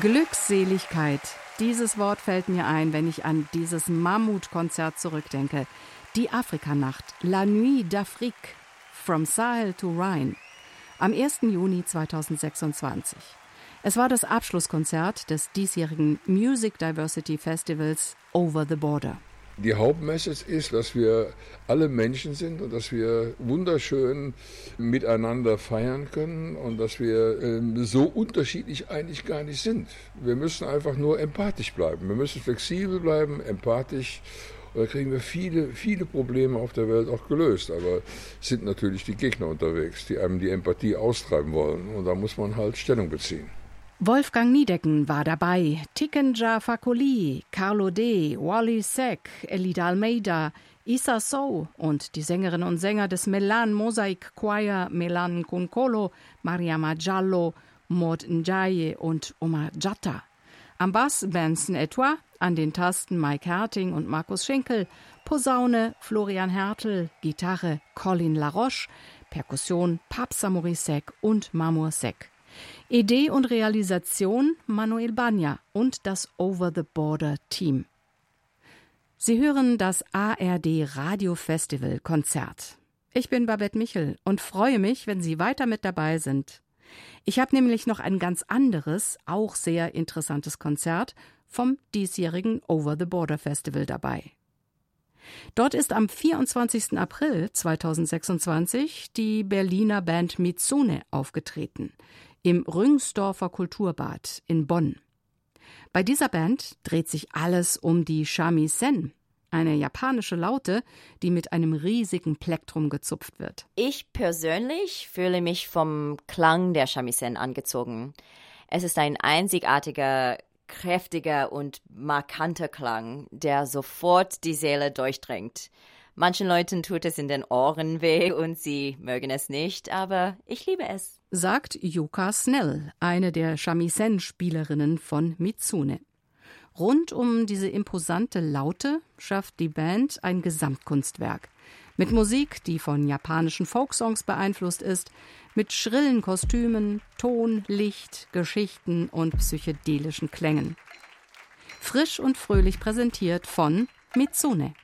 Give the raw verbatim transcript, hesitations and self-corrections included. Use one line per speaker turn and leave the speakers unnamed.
Glückseligkeit. Dieses Wort fällt mir ein, wenn ich an dieses Mammutkonzert zurückdenke. Die Afrikanacht, La Nuit d'Afrique, From Sahel to Rhine, am ersten Juni zweitausendsechsundzwanzig. Es war das Abschlusskonzert des diesjährigen Music Diversity Festivals Over the Border.
Die Hauptmessage ist, dass wir alle Menschen sind und dass wir wunderschön miteinander feiern können und dass wir äh, so unterschiedlich eigentlich gar nicht sind. Wir müssen einfach nur empathisch bleiben. Wir müssen flexibel bleiben, empathisch. Und da kriegen wir viele, viele Probleme auf der Welt auch gelöst. Aber es sind natürlich die Gegner unterwegs, die einem die Empathie austreiben wollen. Und da muss man halt Stellung beziehen.
Wolfgang Niedecken war dabei, Tikenja Fakoli, Carlo D., Wally Seck, Elida Almeida, Issa Sow und die Sängerinnen und Sänger des Melan Mosaic Choir Melan Kunkolo, Mariama Giallo, Maud Njaye und Omar Jatta. Am Bass Benson Etois, an den Tasten Mike Herting und Markus Schinkel, Posaune Florian Hertel, Gitarre Colin Laroche, Perkussion Papsa Morisek und Mamour Seck. Idee und Realisation Manuel Banja und das Over the Border Team. Sie hören das A R D Radio Festival Konzert. Ich bin Babette Michel und freue mich, wenn Sie weiter mit dabei sind. Ich habe nämlich noch ein ganz anderes, auch sehr interessantes Konzert vom diesjährigen Over the Border Festival dabei. Dort ist am vierundzwanzigsten April zweitausendsechsundzwanzig die Berliner Band Mitsune aufgetreten, im Rüngsdorfer Kulturbad in Bonn. Bei dieser Band dreht sich alles um die Shamisen, eine japanische Laute, die mit einem riesigen Plektrum gezupft wird.
Ich persönlich fühle mich vom Klang der Shamisen angezogen. Es ist ein einzigartiger, kräftiger und markanter Klang, der sofort die Seele durchdringt. Manchen Leuten tut es in den Ohren weh und sie mögen es nicht, aber ich liebe es.
Sagt Yuka Snell, eine der Shamisen-Spielerinnen von Mitsune. Rund um diese imposante Laute schafft die Band ein Gesamtkunstwerk. Mit Musik, die von japanischen Folksongs beeinflusst ist, mit schrillen Kostümen, Ton, Licht, Geschichten und psychedelischen Klängen. Frisch und fröhlich präsentiert von Mitsune.